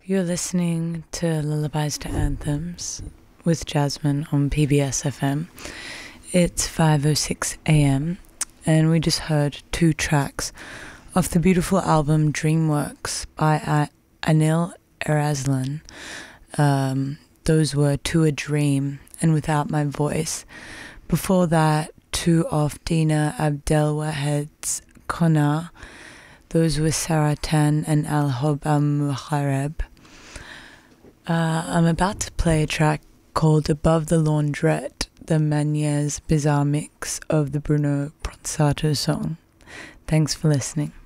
You're listening to Lullabies to Anthems with Jasmine on PBS FM. It's 5:06 a.m. and we just heard two tracks off the beautiful album Dreamworks by Anil Erazlan. Those were To a Dream and Without My Voice. Before that, two off Dina Abdelwahed's Kona. Those were Saratan and Al Hob Al Muhareb. I'm about to play a track called Above the Laundrette, the Magnez bizarre mix of the Bruno Pronsato song. Thanks for listening.